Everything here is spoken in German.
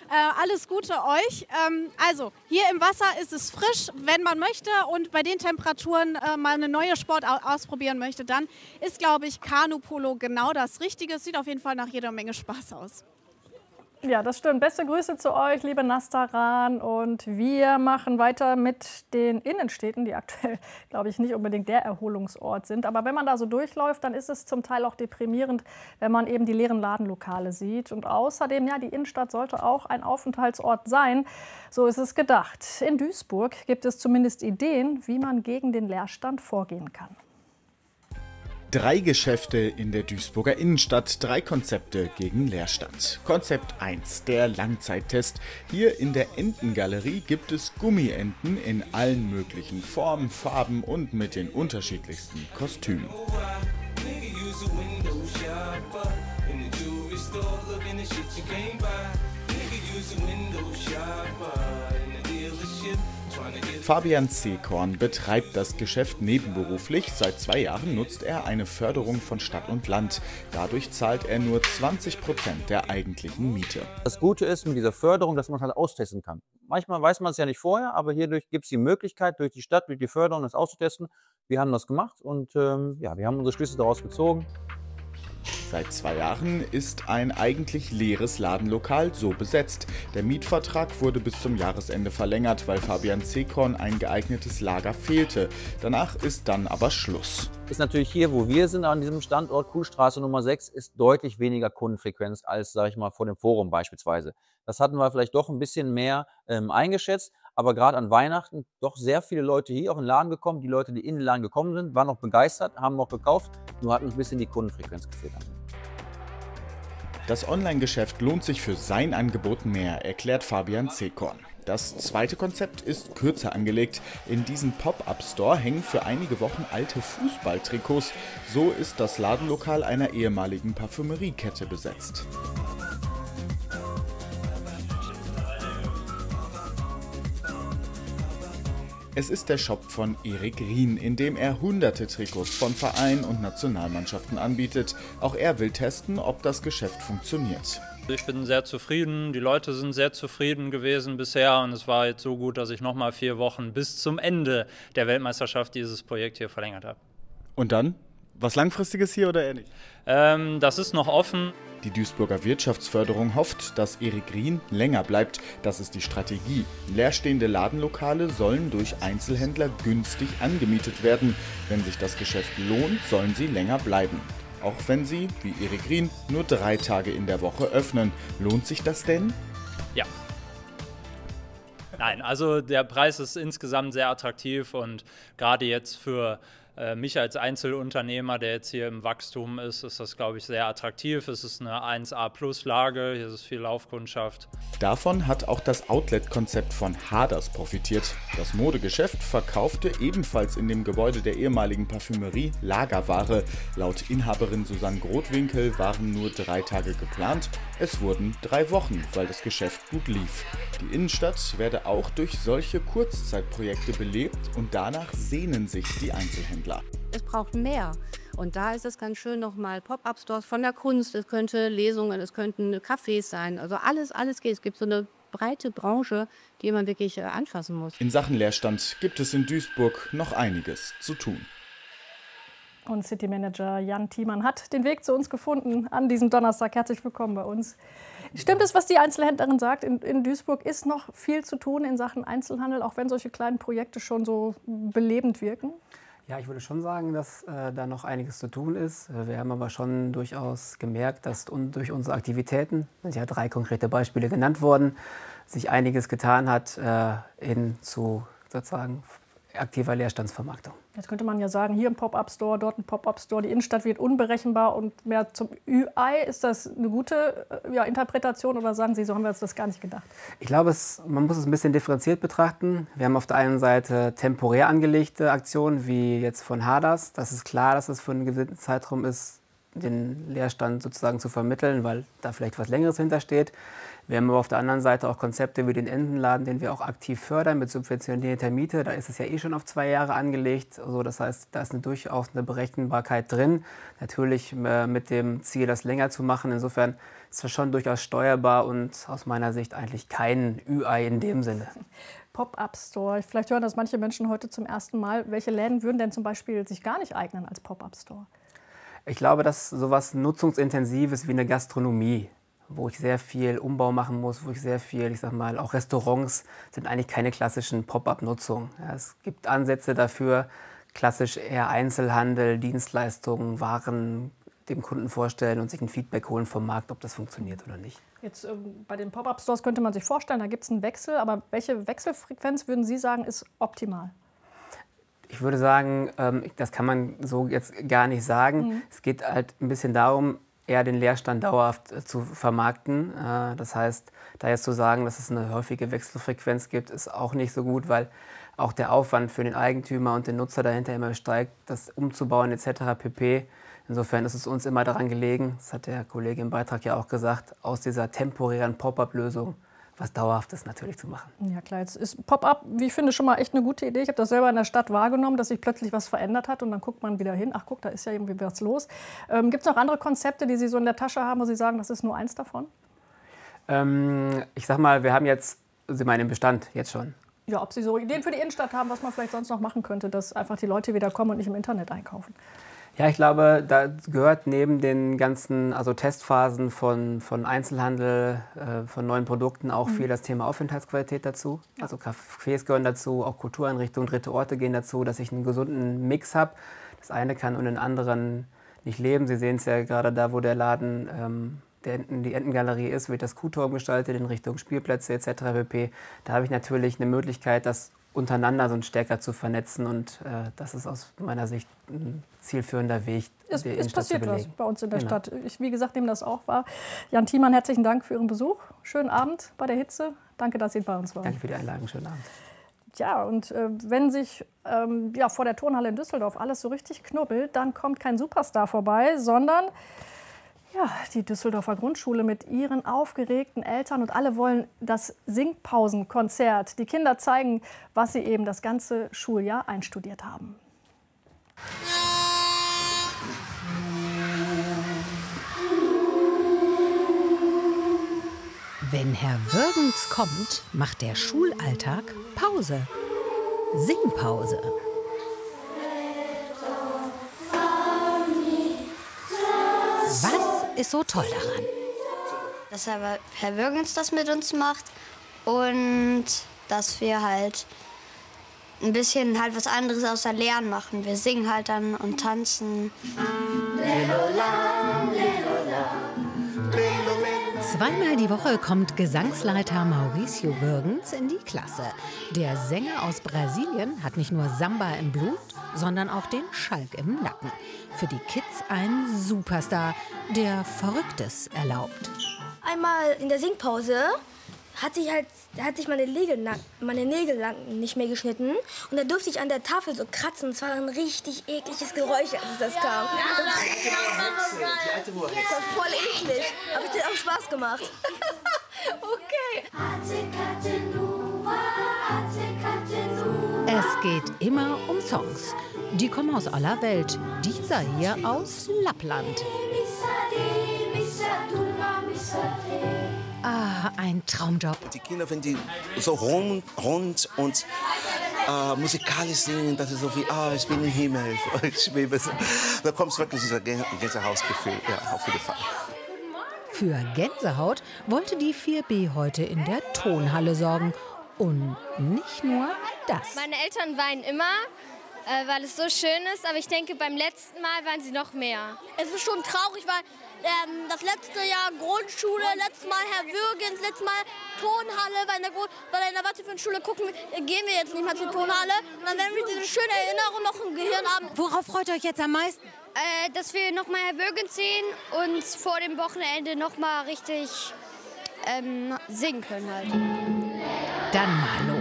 Alles Gute euch. Also, hier im Wasser ist es frisch, wenn man möchte und bei den Temperaturen mal eine neue Sportart ausprobieren möchte, dann ist, glaube ich, Kanu-Polo genau das Richtige. Es sieht auf jeden Fall nach jeder Menge Spaß aus. Ja, das stimmt. Beste Grüße zu euch, liebe Nastaran. Und wir machen weiter mit den Innenstädten, die aktuell, glaube ich, nicht unbedingt der Erholungsort sind. Aber wenn man da so durchläuft, dann ist es zum Teil auch deprimierend, wenn man eben die leeren Ladenlokale sieht. Und außerdem, ja, die Innenstadt sollte auch ein Aufenthaltsort sein. So ist es gedacht. In Duisburg gibt es zumindest Ideen, wie man gegen den Leerstand vorgehen kann. 3 Geschäfte in der Duisburger Innenstadt, 3 Konzepte gegen Leerstand. Konzept 1, der Langzeittest. Hier in der Entengalerie gibt es Gummienten in allen möglichen Formen, Farben und mit den unterschiedlichsten Kostümen. Fabian Seekorn betreibt das Geschäft nebenberuflich. Seit 2 Jahren nutzt er eine Förderung von Stadt und Land. Dadurch zahlt er nur 20% der eigentlichen Miete. Das Gute ist mit dieser Förderung, dass man es halt austesten kann. Manchmal weiß man es ja nicht vorher, aber hierdurch gibt es die Möglichkeit, durch die Stadt, durch die Förderung das auszutesten. Wir haben das gemacht und ja, wir haben unsere Schlüsse daraus gezogen. Seit 2 Jahren ist ein eigentlich leeres Ladenlokal so besetzt. Der Mietvertrag wurde bis zum Jahresende verlängert, weil Fabian Seekorn ein geeignetes Lager fehlte. Danach ist dann aber Schluss. Ist natürlich hier, wo wir sind, an diesem Standort Kuhstraße Nummer 6, ist deutlich weniger Kundenfrequenz als, sage ich mal, vor dem Forum beispielsweise. Das hatten wir vielleicht doch ein bisschen mehr eingeschätzt. Aber gerade an Weihnachten doch sehr viele Leute hier auf den Laden gekommen. Die Leute, die in den Laden gekommen sind, waren noch begeistert, haben noch gekauft. Nur hat uns ein bisschen die Kundenfrequenz gefehlt. Das Online-Geschäft lohnt sich für sein Angebot mehr, erklärt Fabian Seekorn. Das zweite Konzept ist kürzer angelegt. In diesem Pop-up-Store hängen für einige Wochen alte Fußballtrikots. So ist das Ladenlokal einer ehemaligen Parfümeriekette besetzt. Es ist der Shop von Erik Rien, in dem er hunderte Trikots von Vereinen und Nationalmannschaften anbietet. Auch er will testen, ob das Geschäft funktioniert. Ich bin sehr zufrieden, die Leute sind sehr zufrieden gewesen bisher und es war jetzt so gut, dass ich nochmal 4 Wochen bis zum Ende der Weltmeisterschaft dieses Projekt hier verlängert habe. Und dann? Was Langfristiges hier oder eher nicht? Das ist noch offen. Die Duisburger Wirtschaftsförderung hofft, dass Erik Rien länger bleibt. Das ist die Strategie. Leerstehende Ladenlokale sollen durch Einzelhändler günstig angemietet werden. Wenn sich das Geschäft lohnt, sollen sie länger bleiben. Auch wenn sie, wie Erik Rien, nur 3 Tage in der Woche öffnen. Lohnt sich das denn? Ja. Nein, also der Preis ist insgesamt sehr attraktiv und gerade jetzt für mich als Einzelunternehmer, der jetzt hier im Wachstum ist das, glaube ich, sehr attraktiv. Es ist eine 1A-Plus-Lage, hier ist viel Laufkundschaft. Davon hat auch das Outlet-Konzept von Haders profitiert. Das Modegeschäft verkaufte ebenfalls in dem Gebäude der ehemaligen Parfümerie Lagerware. Laut Inhaberin Susanne Grotwinkel waren nur 3 Tage geplant. Es wurden 3 Wochen, weil das Geschäft gut lief. Die Innenstadt werde auch durch solche Kurzzeitprojekte belebt und danach sehnen sich die Einzelhändler. Es braucht mehr. Und da ist es ganz schön nochmal Pop-up-Stores von der Kunst, es könnte Lesungen, es könnten Cafés sein. Also alles geht. Es gibt so eine breite Branche, die man wirklich anfassen muss. In Sachen Leerstand gibt es in Duisburg noch einiges zu tun. Und City-Manager Jan Thiemann hat den Weg zu uns gefunden an diesem Donnerstag. Herzlich willkommen bei uns. Stimmt es, was die Einzelhändlerin sagt? In Duisburg ist noch viel zu tun in Sachen Einzelhandel, auch wenn solche kleinen Projekte schon so belebend wirken? Ja, ich würde schon sagen, dass da noch einiges zu tun ist. Wir haben aber schon durchaus gemerkt, dass durch unsere Aktivitäten, es sind ja 3 konkrete Beispiele genannt worden, sich einiges getan hat hin zu sozusagen aktiver Leerstandsvermarktung. Jetzt könnte man ja sagen, hier ein Pop-up-Store, dort ein Pop-up-Store. Die Innenstadt wird unberechenbar und mehr zum Ü-Ei. Ist das eine gute Interpretation oder sagen Sie, so haben wir uns das gar nicht gedacht? Ich glaube, man muss es ein bisschen differenziert betrachten. Wir haben auf der einen Seite temporär angelegte Aktionen, wie jetzt von Haders. Das ist klar, dass es für einen gewissen Zeitraum ist, den Leerstand sozusagen zu vermitteln, weil da vielleicht was Längeres hintersteht. Wir haben aber auf der anderen Seite auch Konzepte wie den Entenladen, den wir auch aktiv fördern mit subventionierter Miete. Da ist es ja schon auf 2 Jahre angelegt. Also das heißt, da ist durchaus eine Berechenbarkeit drin. Natürlich mit dem Ziel, das länger zu machen. Insofern ist das schon durchaus steuerbar und aus meiner Sicht eigentlich kein Ü-Ei in dem Sinne. Pop-up-Store. Vielleicht hören das manche Menschen heute zum ersten Mal. Welche Läden würden denn zum Beispiel sich gar nicht eignen als Pop-up-Store? Ich glaube, dass sowas Nutzungsintensives wie eine Gastronomie, wo ich sehr viel Umbau machen muss, wo ich sehr viel, ich sag mal, auch Restaurants sind eigentlich keine klassischen Pop-up-Nutzungen. Ja, es gibt Ansätze dafür, klassisch eher Einzelhandel, Dienstleistungen, Waren dem Kunden vorstellen und sich ein Feedback holen vom Markt, ob das funktioniert oder nicht. Jetzt bei den Pop-up-Stores könnte man sich vorstellen, da gibt es einen Wechsel, aber welche Wechselfrequenz würden Sie sagen, ist optimal? Ich würde sagen, das kann man so jetzt gar nicht sagen. Es geht halt ein bisschen darum, eher den Leerstand dauerhaft zu vermarkten. Das heißt, da jetzt zu sagen, dass es eine häufige Wechselfrequenz gibt, ist auch nicht so gut, weil auch der Aufwand für den Eigentümer und den Nutzer dahinter immer steigt, das umzubauen etc. pp. Insofern ist es uns immer daran gelegen, das hat der Kollege im Beitrag ja auch gesagt, aus dieser temporären Pop-up-Lösung was Dauerhaftes natürlich zu machen. Ja klar, jetzt ist Pop-up, wie ich finde, schon mal echt eine gute Idee. Ich habe das selber in der Stadt wahrgenommen, dass sich plötzlich was verändert hat und dann guckt man wieder hin. Ach guck, da ist ja irgendwie was los. Gibt es noch andere Konzepte, die Sie so in der Tasche haben, wo Sie sagen, das ist nur eins davon? Ich sag mal, wir haben jetzt, Sie meinen im Bestand jetzt schon? Ja, ob Sie so Ideen für die Innenstadt haben, was man vielleicht sonst noch machen könnte, dass einfach die Leute wieder kommen und nicht im Internet einkaufen. Ja, ich glaube, da gehört neben den ganzen Testphasen von Einzelhandel, von neuen Produkten auch viel das Thema Aufenthaltsqualität dazu. Also Cafés gehören dazu, auch Kultureinrichtungen, dritte Orte gehen dazu, dass ich einen gesunden Mix habe. Das eine kann und den anderen nicht leben. Sie sehen es ja gerade da, wo der Laden, die Entengalerie ist, wird das Kuhtor umgestaltet in Richtung Spielplätze etc. pp. Da habe ich natürlich eine Möglichkeit, das untereinander so stärker zu vernetzen und das ist aus meiner Sicht ein zielführender Weg, die Innenstadt zu belegen. Es passiert was bei uns in der Stadt. Ich, wie gesagt, nehme das auch wahr. Jan Thiemann, herzlichen Dank für Ihren Besuch. Schönen Abend bei der Hitze. Danke, dass Sie bei uns waren. Danke für die Einladung. Schönen Abend. Ja, und wenn sich vor der Turnhalle in Düsseldorf alles so richtig knubbelt, dann kommt kein Superstar vorbei, sondern die Düsseldorfer Grundschule mit ihren aufgeregten Eltern und alle wollen das Singpausenkonzert. Die Kinder zeigen, was sie eben das ganze Schuljahr einstudiert haben. Wenn Herr Würgens kommt, macht der Schulalltag Pause. Singpause. Was ist so toll daran? Dass Herr Würgens das mit uns macht und dass wir halt ein bisschen halt was anderes außer Lernen machen. Wir singen halt dann und tanzen. Zweimal die Woche kommt Gesangsleiter Mauricio Würgens in die Klasse. Der Sänger aus Brasilien hat nicht nur Samba im Blut, sondern auch den Schalk im Nacken. Für die Kids ein Superstar, der Verrücktes erlaubt. Einmal in der Singpause hatte ich meine Nägel lang nicht mehr geschnitten und da durfte ich an der Tafel so kratzen. Es war ein richtig ekliges Geräusch, als das kam. Das war voll eklig, aber es hat auch Spaß gemacht. Okay. Es geht immer um Songs. Die kommen aus aller Welt. Dieser hier aus Lappland. Ah, ein Traumjob. Die Kinder, wenn die so rund und musikalisch sind, das ist so wie, ich bin im Himmel, ich schwebe so. Da kommt wirklich dieser Gänsehautgefühl, ja, auf jeden Fall. Für Gänsehaut wollte die 4B heute in der Tonhalle sorgen. Und nicht nur das. Meine Eltern weinen immer, weil es so schön ist. Aber ich denke, beim letzten Mal waren sie noch mehr. Es ist schon traurig, weil das letzte Jahr Grundschule, letztes Mal Herr Würgens, letztes Mal Tonhalle, weil in der weiterführenden Schule gehen wir jetzt nicht mehr zur Tonhalle. Und dann werden wir diese schöne Erinnerung noch im Gehirn haben. Worauf freut ihr euch jetzt am meisten? Dass wir noch mal Herr Würgens sehen und vor dem Wochenende noch mal richtig singen können halt. Dann mal los.